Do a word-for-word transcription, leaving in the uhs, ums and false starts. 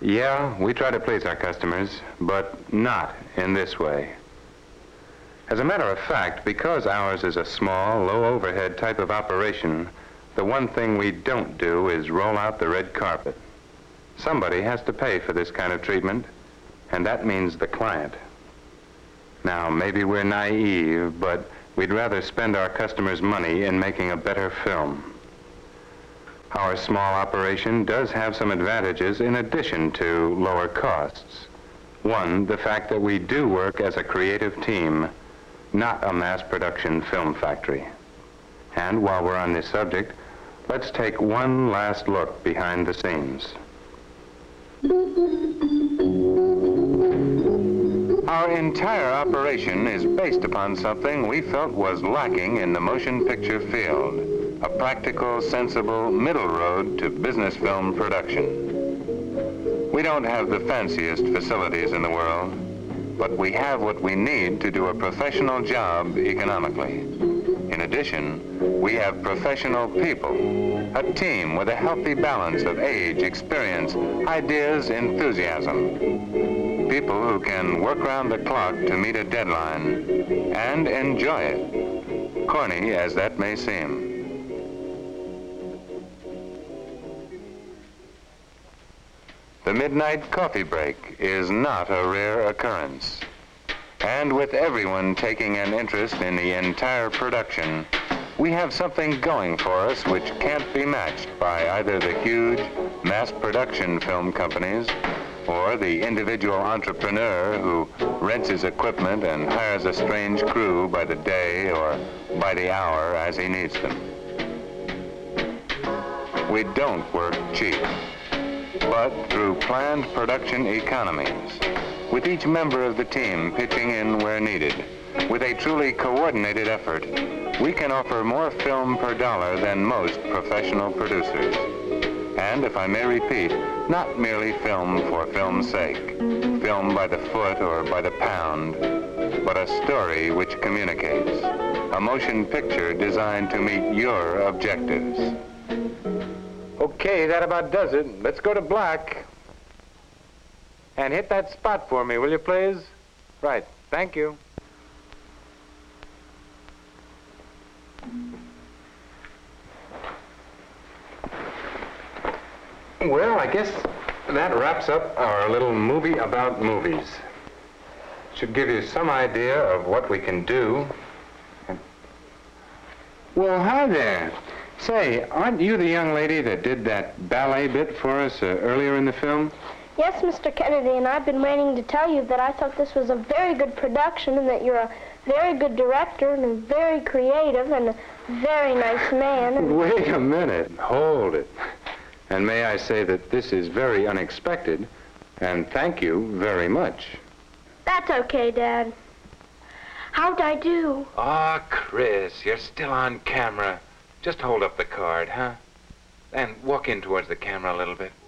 Yeah, we try to please our customers, but not in this way. As a matter of fact, because ours is a small, low-overhead type of operation, the one thing we don't do is roll out the red carpet. Somebody has to pay for this kind of treatment, and that means the client. Now, maybe we're naive, but we'd rather spend our customers' money in making a better film. Our small operation does have some advantages in addition to lower costs. One, the fact that we do work as a creative team, not a mass production film factory. And while we're on this subject, let's take one last look behind the scenes. Our entire operation is based upon something we felt was lacking in the motion picture field, a practical, sensible middle road to business film production. We don't have the fanciest facilities in the world, but we have what we need to do a professional job economically. In addition, we have professional people, a team with a healthy balance of age, experience, ideas, enthusiasm. People who can work round the clock to meet a deadline and enjoy it, corny as that may seem. The midnight coffee break is not a rare occurrence. And with everyone taking an interest in the entire production, we have something going for us which can't be matched by either the huge mass production film companies or the individual entrepreneur who rents his equipment and hires a strange crew by the day or by the hour as he needs them. We don't work cheap, but through planned production economies, with each member of the team pitching in where needed, with a truly coordinated effort, we can offer more film per dollar than most professional producers. And if I may repeat, not merely film for film's sake, film by the foot or by the pound, but a story which communicates, a motion picture designed to meet your objectives. Okay, that about does it. Let's go to black. And hit that spot for me, will you please? Right, thank you. Well, I guess that wraps up our little movie about movies. Should give you some idea of what we can do. Well, hi there. Say, aren't you the young lady that did that ballet bit for us uh, earlier in the film? Yes, Mister Kennedy, and I've been waiting to tell you that I thought this was a very good production and that you're a very good director and a very creative and a very nice man. And... Wait a minute. Hold it. And may I say that this is very unexpected, and thank you very much. That's okay, Dad. How'd I do? Ah, oh, Chris, you're still on camera. Just hold up the card, huh? And walk in towards the camera a little bit.